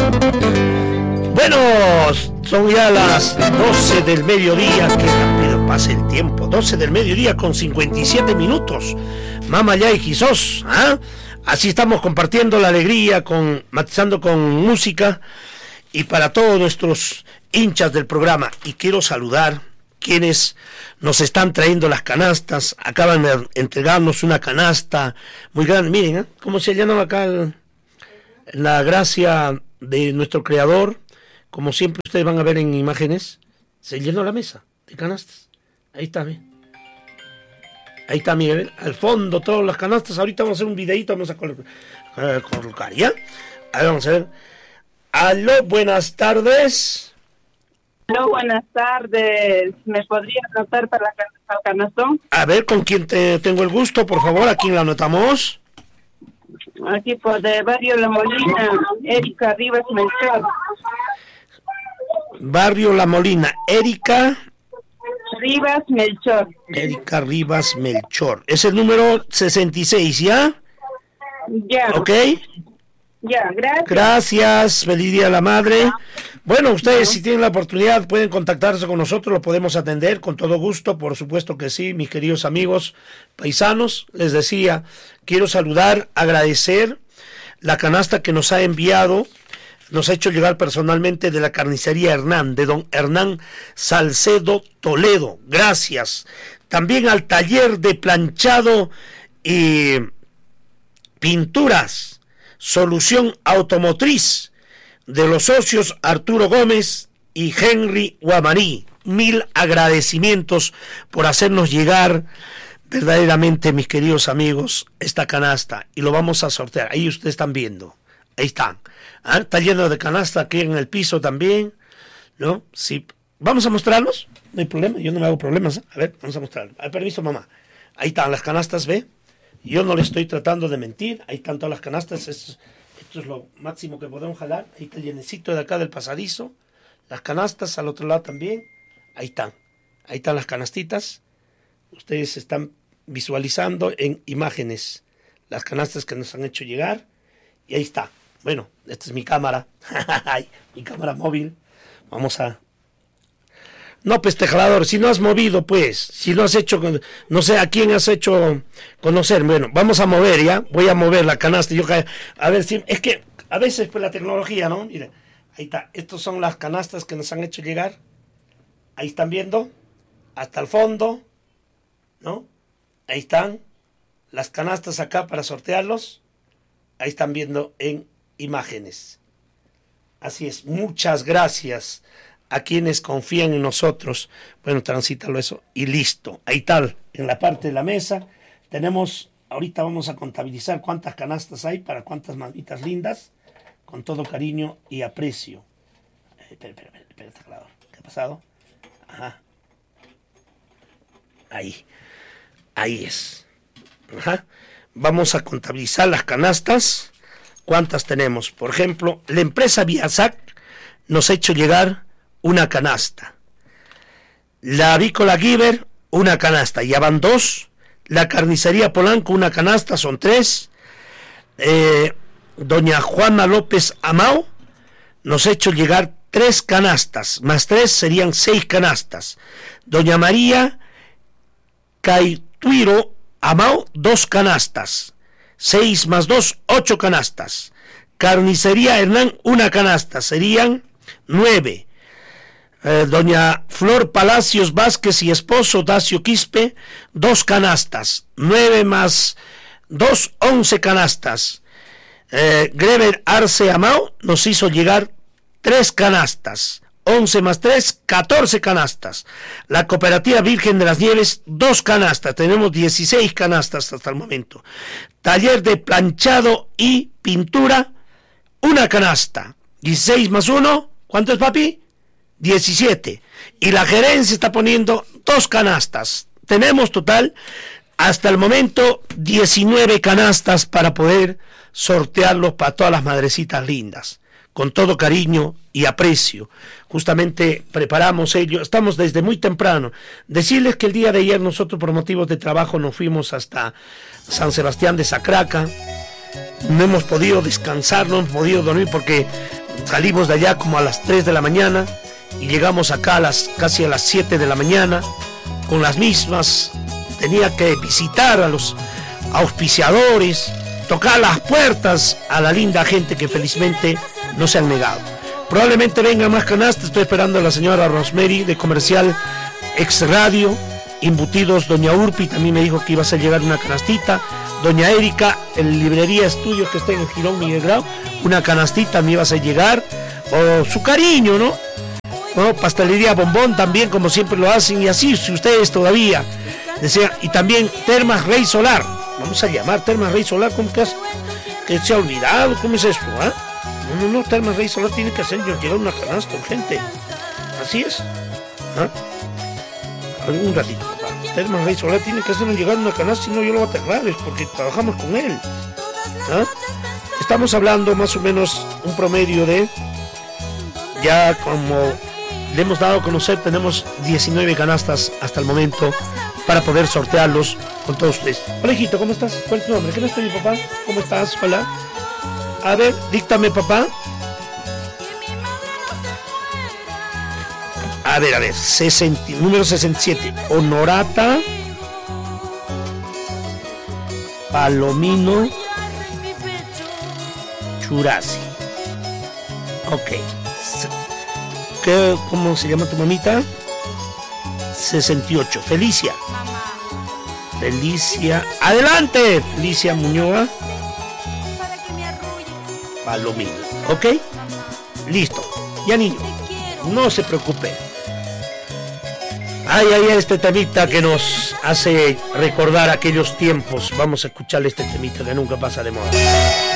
Bueno, son ya las 12 del mediodía, que rápido pasa el tiempo, 12 del mediodía con 57 minutos, Mama ya y Jesús, ¿ah? Así estamos compartiendo la alegría, matizando con música, y para todos nuestros hinchas del programa, y quiero saludar quienes nos están trayendo las canastas. Acaban de entregarnos una canasta muy grande, miren, ¿eh? ¿Cómo se llama acá? La gracia de nuestro creador. Como siempre ustedes van a ver en imágenes, se llenó la mesa de canastas. Ahí está, miren. Ahí está, miren, al fondo todas las canastas. Ahorita vamos a hacer un videito, vamos a colocar, ¿ya? A ver, vamos a ver. Aló, buenas tardes. Aló, buenas tardes. ¿Me podría anotar para el canastón? A ver, ¿con quién tengo el gusto? Por favor, ¿a quién la anotamos? Aquí por de Barrio La Molina, Erika Rivas Melchor. Barrio La Molina, Erika Rivas Melchor. Erika Rivas Melchor. Es el número 66, ¿ya? Ya. ¿Ok? Ya, gracias. Gracias, feliz día a la madre. Bueno, ustedes si tienen la oportunidad pueden contactarse con nosotros, lo podemos atender con todo gusto, por supuesto que sí, mis queridos amigos paisanos. Les decía, quiero saludar, agradecer la canasta que nos ha enviado, nos ha hecho llegar personalmente de la carnicería Hernán, de don Hernán Salcedo Toledo. Gracias. También al taller de planchado y pinturas, Solución Automotriz, de los socios Arturo Gómez y Henry Guamarí. Mil agradecimientos por hacernos llegar verdaderamente, mis queridos amigos, esta canasta, y lo vamos a sortear. Ahí ustedes están viendo, ahí están. ¿Ah? Está lleno de canasta aquí en el piso también, ¿no? Sí. ¿Vamos a mostrarlos? No hay problema, yo no me hago problemas, ¿eh? A ver, vamos a mostrarlos. Permiso, mamá. Ahí están las canastas, ¿ve? Yo no le estoy tratando de mentir, ahí están todas las canastas, esto es lo máximo que podemos jalar. Ahí está el llenecito de acá del pasadizo, las canastas al otro lado también, ahí están las canastitas. Ustedes están visualizando en imágenes las canastas que nos han hecho llegar, y ahí está. Bueno, esta es mi cámara, mi cámara móvil. Vamos a... No, pues Tejalador, si no has movido, pues, si no has hecho, no sé a quién has hecho conocer. Bueno, vamos a mover ya, voy a mover la canasta. A ver si, es que a veces pues la tecnología, ¿no? Miren, ahí está, estas son las canastas que nos han hecho llegar. Ahí están viendo, hasta el fondo, ¿no? Ahí están las canastas acá para sortearlos. Ahí están viendo en imágenes. Así es, muchas gracias a quienes confían en nosotros. Bueno, transítalo eso y listo. Ahí tal, en la parte de la mesa tenemos, ahorita vamos a contabilizar cuántas canastas hay para cuántas mamitas lindas, con todo cariño y aprecio. Espera, teclador. ¿Qué ha pasado? Ajá. Ahí es. Ajá. Vamos a contabilizar las canastas. ¿Cuántas tenemos? Por ejemplo, la empresa Viasac nos ha hecho llegar una canasta. La Avícola Giver, una canasta, ya van 2. La Carnicería Polanco, una canasta, son 3. Doña Juana López Amao nos ha hecho llegar 3 canastas, más 3 serían 6 canastas. Doña María Caituiro Amao, 2 canastas. 6 más 2, 8 canastas. Carnicería Hernán, una canasta, serían 9. Doña Flor Palacios Vázquez y esposo Dacio Quispe, 2 canastas. 9 más 2, 11 canastas. Greber Arce Amao nos hizo llegar 3 canastas. 11 más 3, 14 canastas. La Cooperativa Virgen de las Nieves, 2 canastas. Tenemos 16 canastas hasta el momento. Taller de planchado y pintura, una canasta. 16 más 1, ¿cuánto es, papi? 17. Y la gerencia está poniendo 2 canastas. Tenemos total, hasta el momento, 19 canastas para poder sortearlos para todas las madrecitas lindas. Con todo cariño y aprecio. Justamente preparamos ello, estamos desde muy temprano. Decirles que el día de ayer nosotros por motivos de trabajo nos fuimos hasta San Sebastián de Sacraca. No hemos podido descansar, no hemos podido dormir porque Salimos de allá como a las 3 de la mañana y llegamos acá casi a las 7 de la mañana con las mismas. Tenía que visitar a los auspiciadores, tocar las puertas a la linda gente que felizmente no se han negado. Probablemente venga más canastas. Estoy esperando a la señora Rosemary de Comercial Ex Radio, Embutidos Doña Urpi, también me dijo que iba a hacer llegar una canastita. Doña Erika, en Librería Estudios que está en el Girón Miguel Grau, una canastita me iba a hacer llegar. O su cariño, ¿no? Bueno, Pastelería Bombón también, como siempre lo hacen, y así, si ustedes todavía desean. Y también Termas Rey Solar, vamos a llamar Termas Rey Solar, ¿cómo que se ha olvidado? ¿Cómo es esto? ¿Ah? No, Termas Rey Solar tiene que hacer llegar una canasta urgente. Así es. ¿Ah? Un ratito, papá. Termas Rey Solar tiene que hacernos llegar una canasta, si no yo lo voy a aterrar, es porque trabajamos con él. ¿Ah? Estamos hablando más o menos un promedio de, ya como le hemos dado a conocer, tenemos 19 canastas hasta el momento para poder sortearlos con todos ustedes. Hola, hijito, ¿cómo estás? ¿Cuál es tu nombre? ¿Qué no estoy, papá? ¿Cómo estás? Hola. A ver, díctame, papá. A ver, número 67. Honorata Palomino Churasi. Ok. ¿Cómo se llama tu mamita? 68. Felicia. Adelante, Felicia Muñoz Palomino. Ok. Listo. Ya, niño, no se preocupe. Ay, este temita que nos hace recordar aquellos tiempos. Vamos a escuchar este temita que nunca pasa de moda.